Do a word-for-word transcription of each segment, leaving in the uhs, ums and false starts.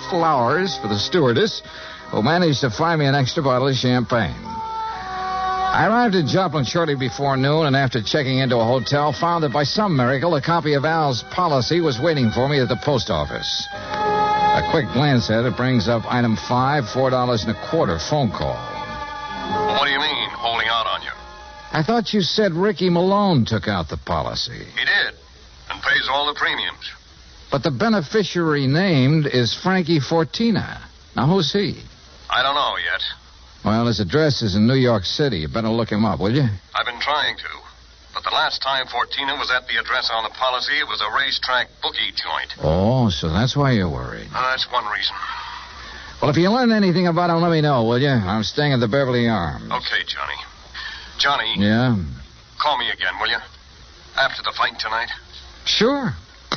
flowers for the stewardess, who managed to find me an extra bottle of champagne. I arrived at Joplin shortly before noon, and after checking into a hotel, found that by some miracle, a copy of Al's policy was waiting for me at the post office. A quick glance at it brings up item five, four dollars and a quarter phone call. What do you mean, holding out on you? I thought you said Ricky Malone took out the policy. He did, and pays all the premiums. But the beneficiary named is Frankie Fortina. Now, who's he? I don't know yet. Well, his address is in New York City. You better look him up, will you? I've been trying to. But the last time Fortina was at the address on the policy, it was a racetrack bookie joint. Oh, so that's why you're worried. Uh, that's one reason. Well, if you learn anything about him, let me know, will you? I'm staying at the Beverly Arms. Okay, Johnny. Johnny. Yeah? Call me again, will you? After the fight tonight. Sure.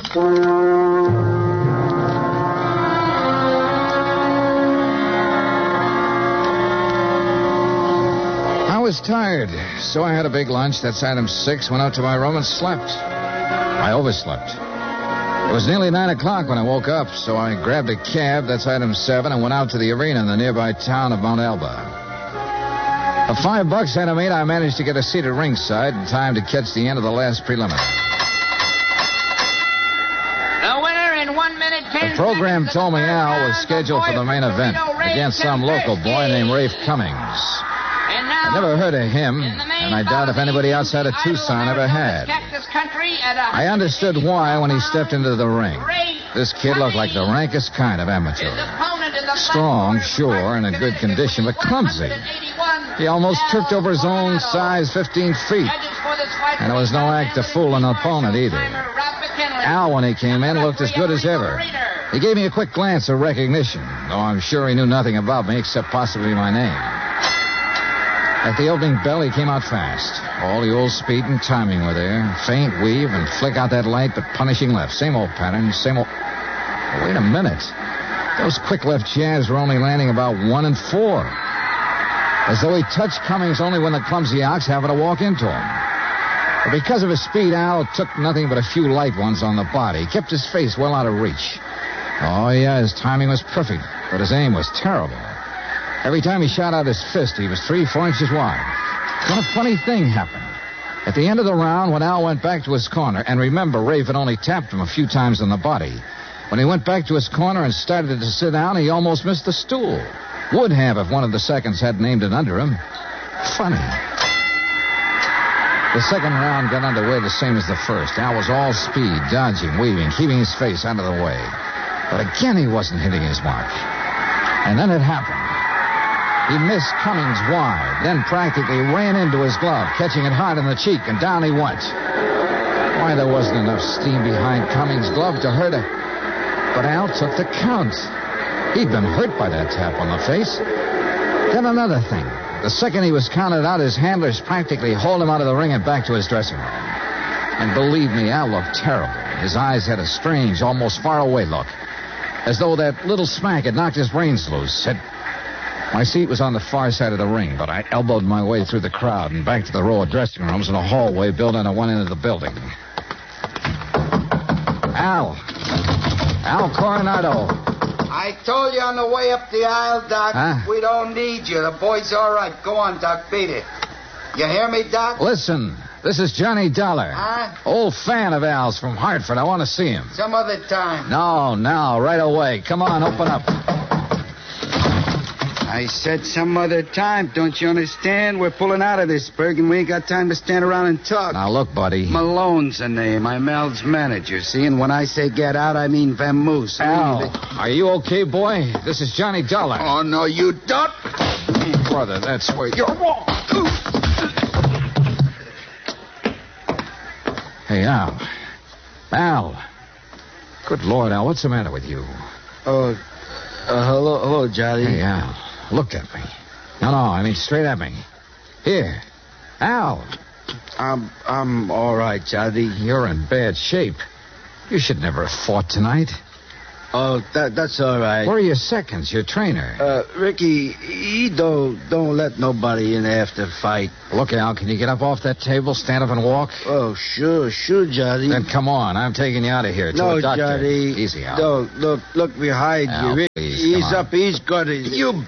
I was tired, so I had a big lunch. That's item six. Went out to my room and slept. I overslept. It was nearly nine o'clock when I woke up, so I grabbed a cab. That's item seven, and went out to the arena in the nearby town of Mount Elba. For five bucks, item eight, I managed to get a seat at ringside in time to catch the end of the last preliminary. The winner in one minute, ten The program seconds told me of the Al third was round, scheduled for the main boy event from Torino, against Ray some local boy Zembrowski. named Rafe Cummings. And now, I never heard of him, in the main and I doubt if anybody outside of Tucson ever had. Cactus Country at a I understood why when he stepped into the ring. Ray This kid looked like the rankest kind of amateur. His opponent in the Strong, front sure, corner, and in good condition, but clumsy. He almost tripped over his own size fifteen feet. And it was no act to fool an opponent either. Al, when he came in, looked as good as ever. He gave me a quick glance of recognition, though I'm sure he knew nothing about me except possibly my name. At the opening bell, he came out fast. All the old speed and timing were there. Faint weave and flick out that light, but punishing left. Same old pattern, same old... Oh, wait a minute. Those quick left jabs were only landing about one and four. As though he touched Cummings only when the clumsy ox happened to walk into him. But because of his speed, Al took nothing but a few light ones on the body. He kept his face well out of reach. Oh, yeah, his timing was perfect, but his aim was terrible. Every time he shot out his fist, he was three, four inches wide. Then a funny thing happened. At the end of the round, when Al went back to his corner, and remember, Rafe had only tapped him a few times on the body. When he went back to his corner and started to sit down, he almost missed the stool. Would have if one of the seconds hadn't aimed it under him. Funny. The second round got underway the same as the first. Al was all speed, dodging, weaving, keeping his face out of the way. But again, he wasn't hitting his mark. And then it happened. He missed Cummings wide, then practically ran into his glove, catching it hard in the cheek, and down he went. Why, there wasn't enough steam behind Cummings' glove to hurt him. But Al took the count. He'd been hurt by that tap on the face. Then another thing. The second he was counted out, his handlers practically hauled him out of the ring and back to his dressing room. And believe me, Al looked terrible. His eyes had a strange, almost far-away look, as though that little smack had knocked his brains loose. It... My seat was on the far side of the ring, but I elbowed my way through the crowd and back to the row of dressing rooms and a hallway built into one end of the building. Al. Al Coronado. I told you on the way up the aisle, Doc, huh? we don't need you. The boy's all right. Go on, Doc, beat it. You hear me, Doc? Listen, this is Johnny Dollar. Huh? Old fan of Al's from Hartford. I want to see him. Some other time. No, now, right away. Come on, open up. I said some other time. Don't you understand? We're pulling out of this, Berg, and we ain't got time to stand around and talk. Now, look, buddy. Malone's the name. I'm Al's manager, see? And when I say get out, I mean vamoose. Al, are you okay, boy? This is Johnny Dollar. Oh, no, you don't. Brother, that's where you're wrong. Hey, Al. Al. Good Lord, Al, what's the matter with you? Oh, uh, hello, hello, Johnny. Hey, Al, look at me. No, no, I mean straight at me. Here. Al. I'm, I'm all right, Johnny. You're in bad shape. You should never have fought tonight. Oh, that, that's all right. Where are your seconds, your trainer? Uh, Ricky, he don't, don't let nobody in after fight. Look, Al, can you get up off that table, stand up and walk? Oh, sure, sure, Johnny. Then come on, I'm taking you out of here to no, a doctor. Johnny. Easy, Al. Don't, look, look behind Al. you. Please, Ease come on. up, ease good. Ease. You